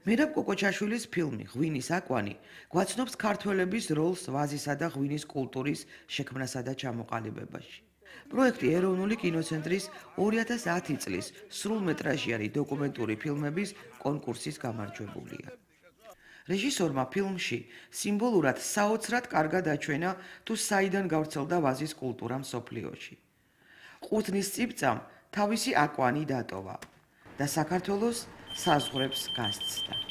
მერაბ კოკოჩაშვილის ფილმი „ღვინის აკვანი“ გვაცნობს ქართველების როლს ვაზისა და ღვინის კულტურის შექმნასა და ჩამოყალიბებაში. პროექტი ეროვნული კინოცენტრის 2010 წლის სრულმეტრაჟიანი დოკუმენტური ფილმების კონკურსის გამარჯვებულია. რეჟისორმა ფილმში სიმბოლურად საოცრად კარგად აჩვენა თუ საიდან გავრცელდა ვაზის კულტურა მსოფლიოში. ყურძნის წიბწამ თავისი აკვანი დატოვა და საქართველოს საზღვრებს გასცდა.